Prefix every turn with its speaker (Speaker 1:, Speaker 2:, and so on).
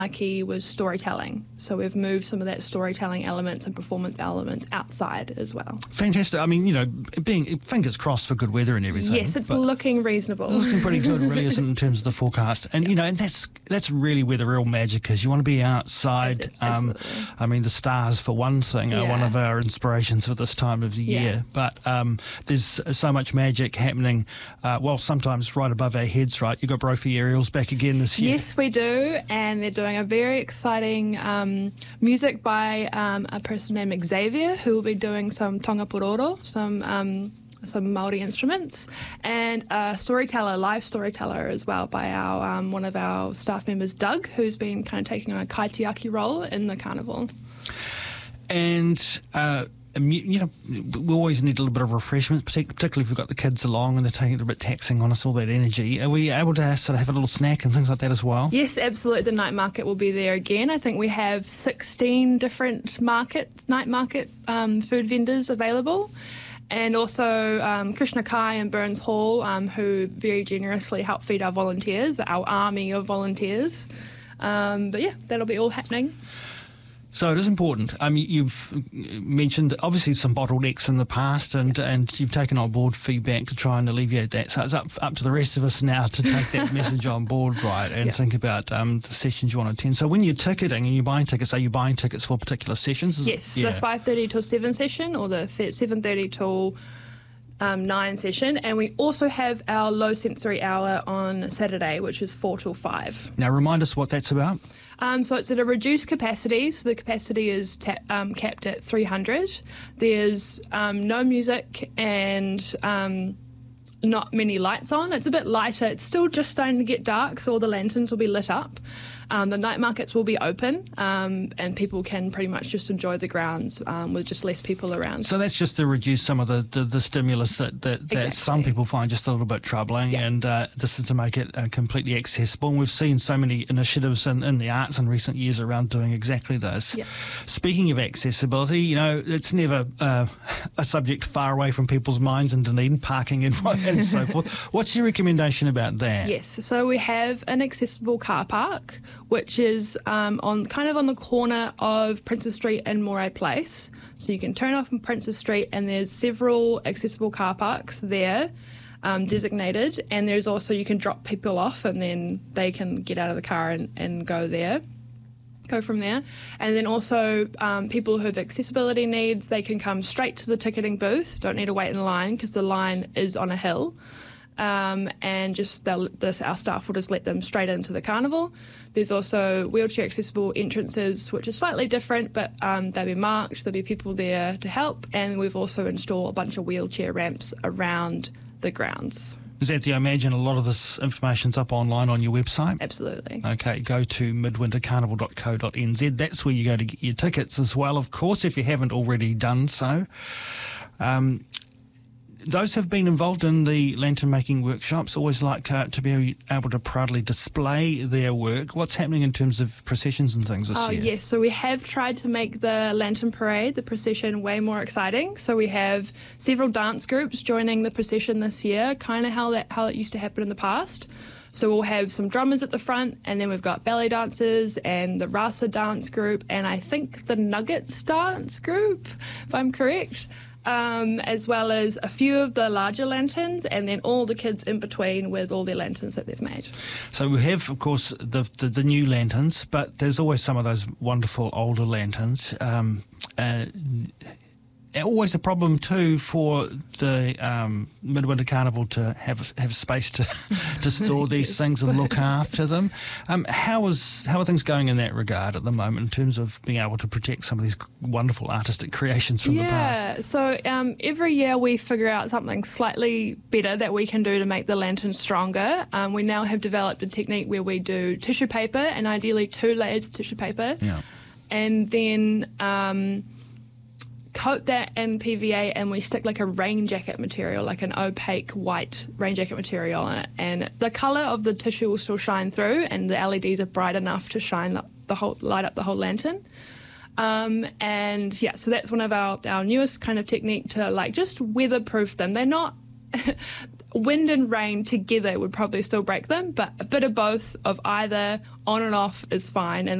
Speaker 1: key was storytelling. So we've moved some of that storytelling elements and performance elements outside as well.
Speaker 2: Fantastic. I mean, being fingers crossed for good weather and everything.
Speaker 1: Yes, it's looking reasonable.
Speaker 2: Looking pretty good, really, isn't it, in terms of the forecast? And, and that's really where the real magic is. You want to be outside.
Speaker 1: Absolutely.
Speaker 2: I mean, the stars, for one thing, are one of our inspirations for this time of the year. But there's so much magic happening, sometimes right above our heads, right? You've got Brophy Aerials back again this year.
Speaker 1: Yes, we do. And they're doing a very exciting music by a person named Xavier, who will be doing some tonga pororo, some Māori instruments, and a live storyteller as well by our one of our staff members, Doug, who's been kind of taking on a kaitiaki role in the carnival.
Speaker 2: And we always need a little bit of refreshment, particularly if we've got the kids along and they're taking it a bit taxing on us, all that energy. Are we able to sort of have a little snack and things like that as well?
Speaker 1: Yes, absolutely. The night market will be there again. I think we have 16 different night market food vendors available. And also Krishna Kai and Burns Hall, who very generously help feed our volunteers, our army of volunteers. That'll be all happening.
Speaker 2: So it is important. You've mentioned obviously some bottlenecks in the past, and you've taken on board feedback to try and alleviate that. So it's up to the rest of us now to take that message on board, right, and think about the sessions you want to attend. So when you're ticketing and you're buying tickets, are you buying tickets for particular sessions?
Speaker 1: Yes, the 5:30 till 7 session, or the 7:30 till 9 session, and we also have our low sensory hour on Saturday, which is 4 till 5.
Speaker 2: Now remind us what that's about.
Speaker 1: So it's at a reduced capacity, so the capacity is capped at 300. There's no music and not many lights on. It's a bit lighter. It's still just starting to get dark, so all the lanterns will be lit up. The night markets will be open, and people can pretty much just enjoy the grounds with just less people around.
Speaker 2: So that's just to reduce some of the stimulus that
Speaker 1: Exactly.
Speaker 2: some people find just a little bit troubling, and this is to make it completely accessible. And we've seen so many initiatives in the arts in recent years around doing exactly this.
Speaker 1: Yeah.
Speaker 2: Speaking of accessibility, it's never a subject far away from people's minds in Dunedin, parking and so forth. What's your recommendation about that?
Speaker 1: Yes, so we have an accessible car park, which is on the corner of Princess Street and Moray Place. So you can turn off from Princess Street, and there's several accessible car parks there designated. And there's also, you can drop people off and then they can get out of the car and go from there. And then also people who have accessibility needs, they can come straight to the ticketing booth, don't need to wait in line because the line is on a hill. And our staff will just let them straight into the carnival. There's also wheelchair accessible entrances, which are slightly different, but they'll be marked, there'll be people there to help, and we've also installed a bunch of wheelchair ramps around the grounds.
Speaker 2: Xanthi, I imagine a lot of this information's up online on your website?
Speaker 1: Absolutely.
Speaker 2: Okay, go to midwintercarnival.co.nz. That's where you go to get your tickets as well, of course, if you haven't already done so. Those have been involved in the lantern making workshops always like to be able to proudly display their work. What's happening in terms of processions and things this year?
Speaker 1: Yes, so we have tried to make the lantern parade, the procession, way more exciting. So we have several dance groups joining the procession this year, kind of how it used to happen in the past. So we'll have some drummers at the front, and then we've got ballet dancers and the Rasa dance group, and I think the Nuggets dance group, if I'm correct. As well as a few of the larger lanterns, and then all the kids in between with all their lanterns that they've made.
Speaker 2: So we have, of course, the new lanterns, but there's always some of those wonderful older lanterns. Always a problem too for the Midwinter Carnival to have space to store these things and look after them. How are things going in that regard at the moment in terms of being able to protect some of these wonderful artistic creations from the past?
Speaker 1: Yeah, so every year we figure out something slightly better that we can do to make the lantern stronger. We now have developed a technique where we do tissue paper, and ideally 2 layers of tissue paper, and then coat that in PVA, and we stick like a rain jacket material, like an opaque white rain jacket material on it, and the colour of the tissue will still shine through, and the LEDs are bright enough to light up the whole lantern. So that's one of our newest kind of technique to just weatherproof them. They're not wind and rain together would probably still break them, but a bit of both of either on and off is fine. And